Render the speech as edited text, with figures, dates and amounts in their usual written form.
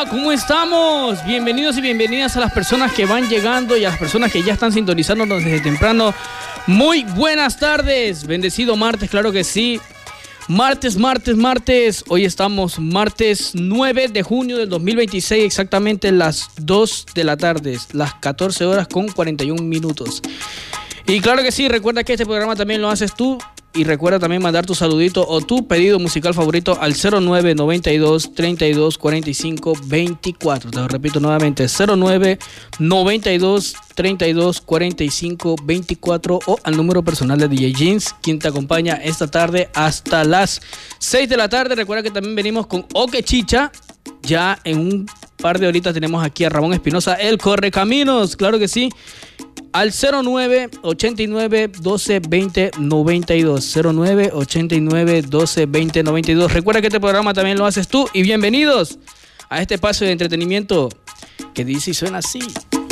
¿Cómo estamos? Bienvenidos y bienvenidas a las personas que van llegando y a las personas que ya están sintonizándonos desde temprano. Muy buenas tardes, bendecido martes, claro que sí. Martes. Hoy estamos martes 9 de junio del 2026, exactamente las 2 de la tarde, las 14 horas con 41 minutos. Y claro que sí, recuerda que este programa también lo haces tú. Y recuerda también mandar tu saludito o tu pedido musical favorito al 0992 32 45 24. Te lo repito nuevamente, 0992 32 45 24 o al número personal de DJ Jeans, quien te acompaña esta tarde hasta las 6 de la tarde. Recuerda que también venimos con Oque Chicha. Ya en un par de horitas tenemos aquí a Ramón Espinosa, el Correcaminos, claro que sí. Al 09 89 12 20 92. 09 89 12 20 92. Recuerda que este programa también lo haces tú. Y bienvenidos a este espacio de entretenimiento que dice y suena así.